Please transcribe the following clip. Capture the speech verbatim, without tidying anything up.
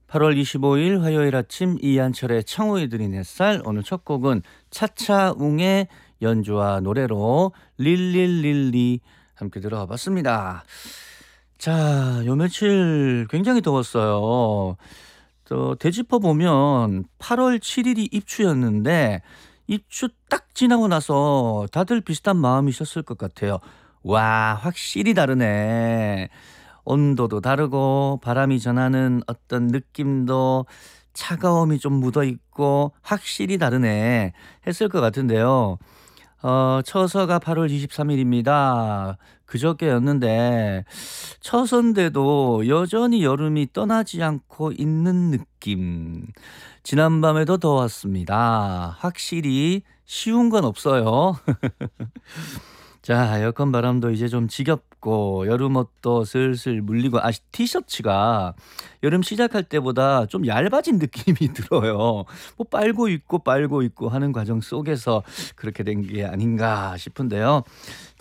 팔월 이십오일 화요일 아침 이한철의 창호이 드린 햇살. 오늘 첫 곡은 차차웅의 연주와 노래로 릴릴릴리 함께 들어가 봤습니다. 자, 요 며칠 굉장히 더웠어요. 또 되짚어 보면 팔월 칠일이 입추였는데 입추 딱 지나고 나서 다들 비슷한 마음이셨을 것 같아요. 와, 확실히 다르네. 온도도 다르고 바람이 전하는 어떤 느낌도 차가움이 좀 묻어 있고 확실히 다르네 했을 것 같은데요. 어, 처서가 팔월 이십삼일입니다. 그저께였는데 처서인데도 여전히 여름이 떠나지 않고 있는 느낌. 지난밤에도 더웠습니다. 확실히 쉬운 건 없어요. 자, 에어컨 바람도 이제 좀 지겹고 여름옷도 슬슬 물리고, 아, 티셔츠가 여름 시작할 때보다 좀 얇아진 느낌이 들어요. 뭐 빨고 입고 빨고 입고 하는 과정 속에서 그렇게 된 게 아닌가 싶은데요.